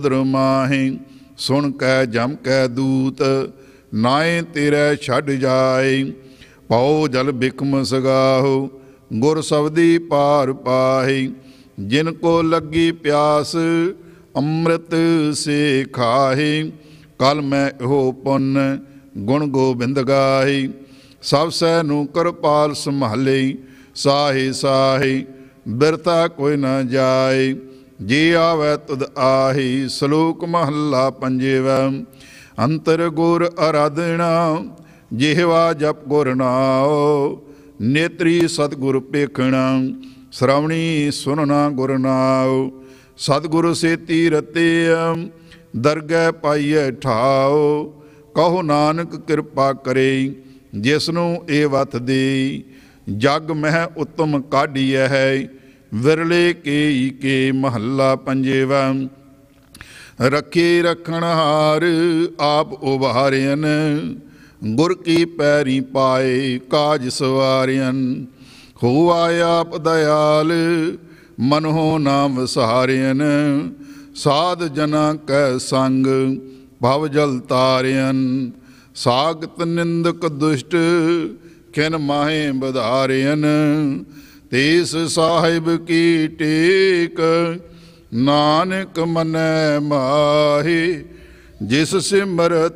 माहे सुन कै जम कै दूत, नाए तेरै छड़ जाए। पौ जल बिकम सगाहो, गुर शब्दी पार पाहे। जिनको लगी प्यास, अमृत से खाहे। कल मैं हो पुन, गुण गोबिंद गाहे। सब सै नू कृपाल संभाले, साहे साहे बिरता कोई न जाए। जे आवे तुद आही, सलोक महला पंजेवा। अंतर गुर आराधना, जिहवा जप गुर नाओ। नेत्री सतगुर पेखना, श्रवणी सुनना गुर नाओ। सतगुरु सेती रते, दरगह पाइए ठाओ। कहो नानक कृपा करे, जिसनों ए वत दे। जग मह उत्तम काढ़िया है, विरले के महला पंजेवा। रखे रखण हार, आप उबारियन। गुर की पैरी पाए, काज सवारियन। हो आप दयाल, मनहो नाम सहारियन। साध जना कै संग, भव जल तारियन। सागत निंदक दुष्ट, खिन माहे बधारियन। तेस साहिब की टेक, नानक मनै माहे। जिस सिमरत